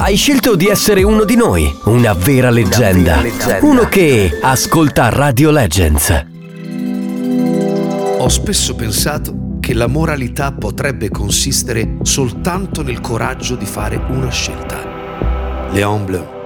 Hai scelto di essere uno di noi, una vera leggenda. Uno che ascolta Radio Legends. Ho spesso pensato che la moralità potrebbe consistere soltanto nel coraggio di fare una scelta. Léon Blum.